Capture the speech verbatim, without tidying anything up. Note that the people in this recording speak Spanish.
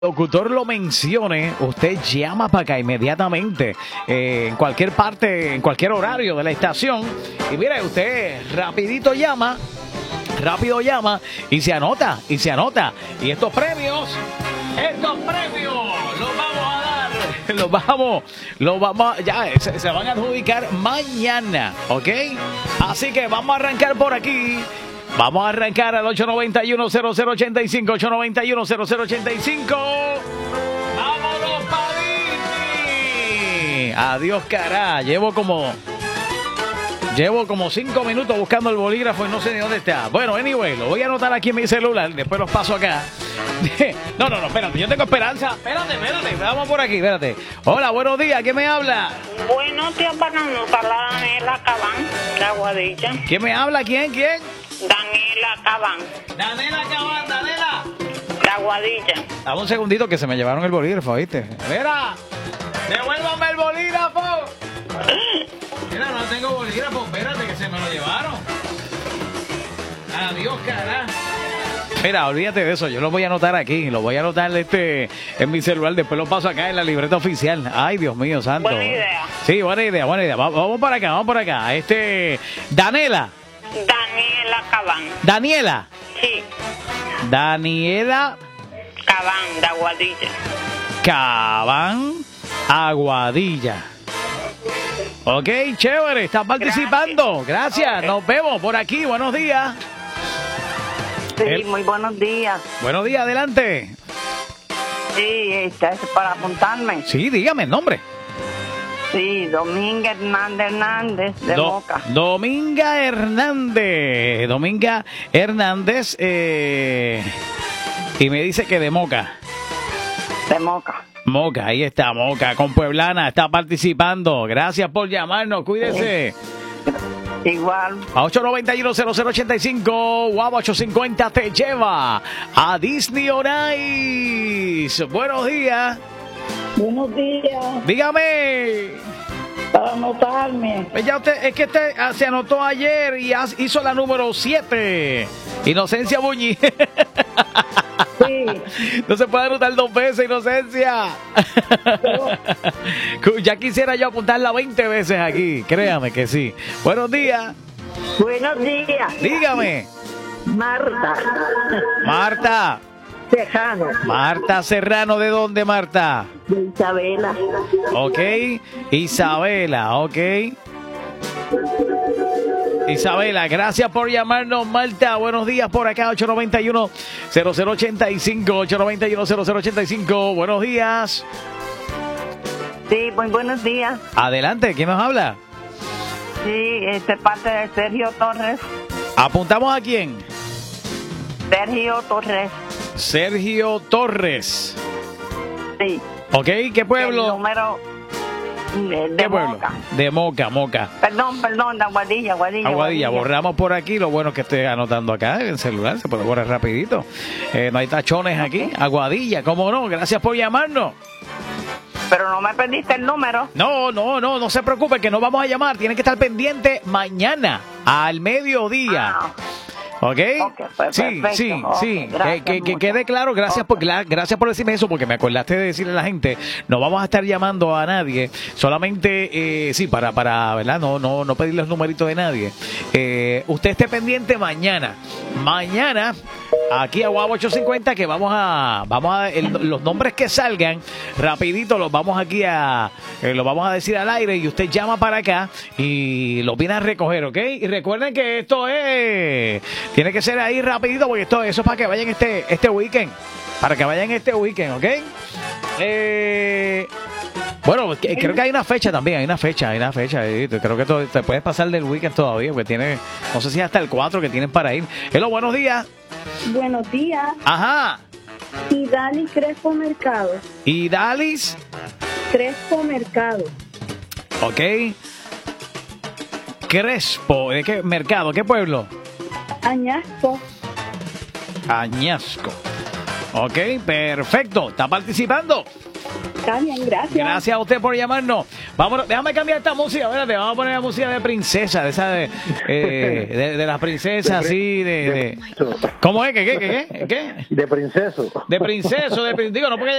locutor lo mencione, usted llama para acá inmediatamente, eh, en cualquier parte, en cualquier horario de la estación. Y mire, usted rapidito llama, rápido llama y se anota, y se anota. Y estos premios, estos premios los vamos a dar, los vamos, los vamos, a, ya se, se van a adjudicar mañana, ¿ok? Así que vamos a arrancar por aquí. Vamos a arrancar al ocho nueve uno, cero cero ocho cinco, ocho nueve uno, cero cero ocho cinco. ¡Vámonos pa' Disney! Adiós, cará. Llevo como... Llevo como cinco minutos buscando el bolígrafo y no sé ni dónde está. Bueno, anyway, lo voy a anotar aquí en mi celular. Después los paso acá. No, no, no, espérate. Yo tengo esperanza. Espérate, espérate. Vamos por aquí, espérate. Hola, buenos días. ¿Quién me habla? Buenos días para anotar la Daniela Cabán, de Aguadilla. ¿Quién me habla? ¿Quién? ¿Quién? Daniela Cabán. Daniela Cabán, Daniela. De Aguadilla. Dame un segundito que se me llevaron el bolígrafo, ¿viste? Mira, devuélvame el bolígrafo. Mira, no tengo bolígrafo, espérate que se me lo llevaron. Adiós, carajo. Mira, olvídate de eso, yo lo voy a anotar aquí, lo voy a anotar este, en mi celular, después lo paso acá en la libreta oficial. Ay, Dios mío, santo. Buena idea. Sí, buena idea, buena idea. Vamos, vamos para acá, vamos por acá. Este, Daniela. Daniela Cabán. Daniela. Sí. Daniela Cabán, de Aguadilla. Cabán, Aguadilla. Ok, chévere, está participando. Gracias, Gracias. Okay. Nos vemos por aquí. Buenos días. Sí, El... muy buenos días. Buenos días, adelante. Sí, este es para apuntarme. Sí, dígame el nombre. Sí, Dominga Hernández Hernández, de Do Moca. Dominga Hernández. Dominga Hernández. Eh, y me dice que de Moca. De Moca. Moca, ahí está, Moca, con Pueblana, está participando. Gracias por llamarnos, cuídese. Sí. Igual. A ocho nueve uno, cero cero ocho cinco, Guava ocho cincuenta te lleva a Disney on Ice. Buenos días. Buenos días. Dígame. Para anotarme. Ya usted, es que usted se anotó ayer y hizo la número siete. Inocencia Buñi. Sí. No se puede anotar dos veces, Inocencia. Pero... Ya quisiera yo apuntarla veinte veces aquí. Créame que sí. Buenos días. Buenos días. Dígame. Marta. Marta. Serrano. Marta Serrano, ¿de dónde, Marta? De Isabela. Ok, Isabela, ok. Isabela, gracias por llamarnos, Marta. Buenos días por acá, ocho nueve uno, cero cero ocho cinco, ocho nueve uno, cero cero ocho cinco. Buenos días. Sí, muy buenos días. Adelante, ¿quién nos habla? Sí, este es parte de Sergio Torres. ¿Apuntamos a quién? Sergio Torres. Sergio Torres. Sí. Ok, ¿qué pueblo? El número de, de ¿Qué pueblo? Moca. De Moca, Moca. Perdón, perdón, de Aguadilla, Aguadilla. Aguadilla, borramos por aquí. Lo bueno es que estoy anotando acá en el celular, se puede borrar rapidito. Eh, no hay tachones aquí. Okay. Aguadilla, ¿cómo no? Gracias por llamarnos. Pero no me perdiste el número. No, no, no, no se preocupe que no vamos a llamar. Tienen que estar pendiente mañana al mediodía. Ah. ¿Ok? Okay, pues sí, perfecto. sí, Okay, sí. Gracias, que, que quede claro, gracias, okay. por, gracias por decirme eso, porque me acordaste de decirle a la gente, no vamos a estar llamando a nadie, solamente, eh, sí, para, para, ¿verdad? No, no, no pedir los numeritos de nadie. Eh, usted esté pendiente mañana. Mañana, aquí a Guava ocho cincuenta, que vamos a, vamos a, el, los nombres que salgan, rapidito los vamos aquí a, eh, los vamos a decir al aire y usted llama para acá y los viene a recoger, ¿ok? Y recuerden que esto es... Tiene que ser ahí rapidito porque esto, eso es para que vayan este, este weekend. Para que vayan este weekend, ¿ok? Eh, bueno, creo que hay una fecha también. Hay una fecha, hay una fecha. Creo que todo, te puedes pasar del weekend todavía. Porque tiene, no sé si hasta el cuatro que tienen para ir. Hello, buenos días. Buenos días. Ajá. Idalis Crespo Mercado. Idalis Crespo Mercado. Ok. Crespo. ¿De qué mercado? ¿Qué pueblo? Añasco. Añasco. Ok, perfecto. ¿Está participando? Está bien, gracias. Gracias a usted por llamarnos. Vámonos, déjame cambiar esta música. Espérate, vamos a poner la música de princesa, de esa de, eh, de, de las princesas, así, de, de... ¿Cómo es? ¿Qué, qué, qué, qué? ¿Qué? De princeso. De princeso, de prin- digo, no porque